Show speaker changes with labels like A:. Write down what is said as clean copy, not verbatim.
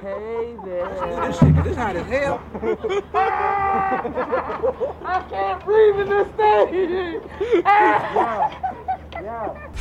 A: Hey there.
B: This shit, this hot as hell.
A: I can't breathe in this thing.
C: Yeah.